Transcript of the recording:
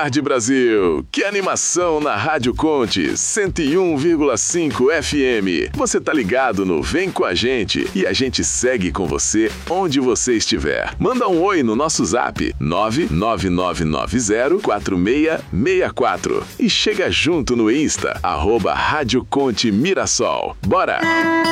tarde, Brasil! Que animação na Rádio Conte 101,5 FM. Você tá ligado no Vem Com a Gente e a gente segue com você onde você estiver. Manda um oi no nosso zap 999904664 e chega junto no Insta, @Rádio Conte Mirassol. Bora!